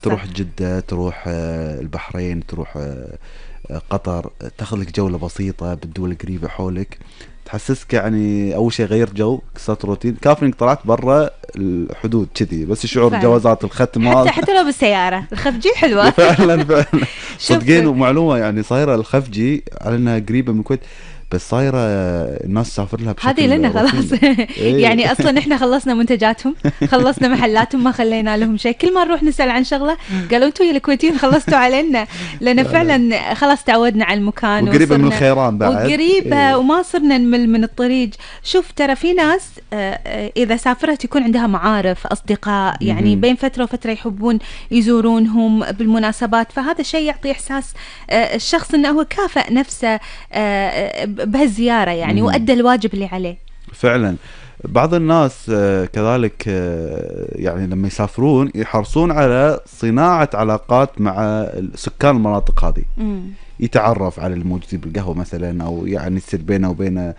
تروح جدة، تروح البحرين، تروح قطر، تاخذ لك جولة بسيطة بالدول القريبة حولك، تحسسك يعني اول شيء غيرت جو، كسرت روتين، كافي انك طلعت برا الحدود كذي، بس الشعور فعلا. جوازات الختم حتى لو بالسيارة الخفجي حلوة. فعلا فعلا. شوف. صدقين، ومعلومة يعني صايرة الخفجي على انها قريبة من الكويت، بس صايرة الناس تسافر لها هذه بشكل لنا خلاص. روتيني. ايه. يعني اصلا احنا خلصنا منتجاتهم، خلصنا محلاتهم، ما خلينا لهم شيء. كل ما نروح نسال عن شغله قالوا انتم يا الكويتيين خلصتوا علينا، لان فعلا. فعلا خلاص تعودنا على المكان وقريبة من وصرنا الخيران بعد. وقريبه، ايه. وما صرنا نمل من الطريق. شوف ترى في ناس اذا سافرت يكون عندها معارف اصدقاء، يعني مهم. بين فتره وفتره يحبون يزورونهم بالمناسبات، فهذا شيء يعطي احساس الشخص انه هو كافأ نفسه بهالزياره يعني، مهم. وادى الواجب اللي عليه. فعلا. بعض الناس كذلك يعني لما يسافرون يحرصون على صناعة علاقات مع سكان المناطق هذه، مم. يتعرف على الموجودين بالقهوة مثلا، أو يعني يصير بينه وبينه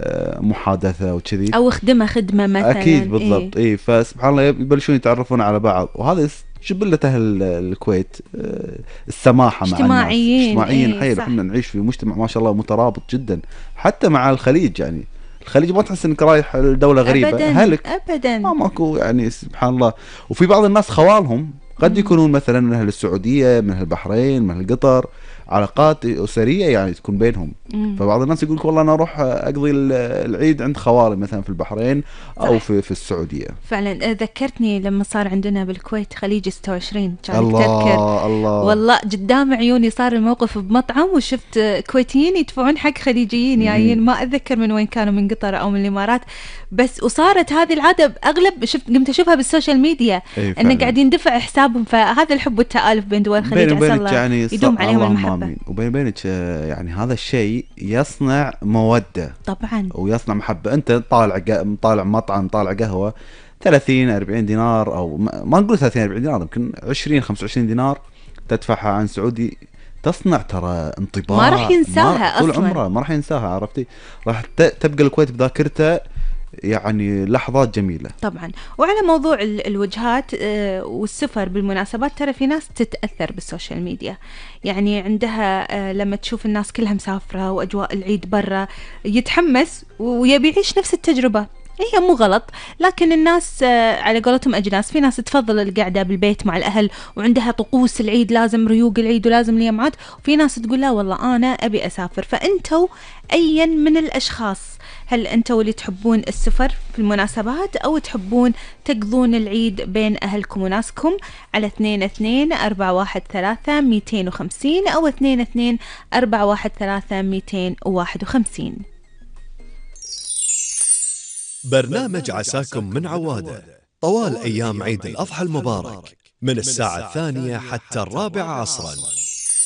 محادثة وكذي. او خدمه خدمه مثلا. أكيد بالضبط. إيه. فسبحان الله يبلشون يتعرفون على بعض، وهذا جبلة أهل الكويت، السماحة مع الناس، اجتماعيين، اجتماعيين اي حيل. صح. احنا نعيش في مجتمع ما شاء الله مترابط جدا، حتى مع الخليج يعني. الخليج ما تحس انك رايح لدولة غريبة، ابدا هلك ابدا. ماكو يعني، سبحان الله. وفي بعض الناس خوالهم قد مم. يكونون مثلا من اهل السعودية، من اهل البحرين، من اهل قطر، علاقات أسرية يعني تكون بينهم. مم. فبعض الناس يقول لك والله انا اروح اقضي العيد عند خوالي مثلا في البحرين او صح. في السعودية. فعلا ذكرتني لما صار عندنا بالكويت خليج 26، كانك تذكر. الله الله. والله قدام عيوني صار الموقف بمطعم، وشفت كويتيين يدفعون حق خليجيين جايين، ما اتذكر من وين كانوا، من قطر او من الامارات بس. وصارت هذه العاده اغلب قمت اشوفها بالسوشيال ميديا، اي انه فعلا. قاعدين يدفع حسابهم. فهذا الحب والتالف بين دول الخليج بيني عسى وبينك الله يعني يدوم عليهم اللهم المحبه. امين. وبيني وبينك يعني هذا الشيء يصنع مودة طبعا. ويصنع محبة. انت طالع مطعم، طالع قهوة، 30 40 دينار، او ما نقول 30 40 دينار، يمكن 20 25 دينار تدفعها عن سعودي، تصنع ترى انطباع ما راح ينساها طول اصلا. عمره ما راح ينساها. عرفتي؟ راح تبقى الكويت بذاكرته يعني لحظات جميلة. طبعا. وعلى موضوع الوجهات والسفر بالمناسبات، ترى في ناس تتأثر بالسوشيال ميديا، يعني عندها لما تشوف الناس كلها مسافرة وأجواء العيد برا يتحمس ويبي يعيش نفس التجربة. هي مو غلط، لكن الناس على قولتهم أجناس. في ناس تفضل القعدة بالبيت مع الأهل وعندها طقوس العيد، لازم ريوق العيد ولازم اليمعات، وفي ناس تقول لا والله أنا أبي أسافر. فأنتوا أيا من الأشخاص، هل أنتوا اللي تحبون السفر في المناسبات أو تحبون تقضون العيد بين أهلكم وناسكم؟ على 22-413-250 أو 22-413-251. برنامج عساكم من عوادة طوال أيام عيد الأضحى المبارك من الساعة 2 حتى 4 عصرا.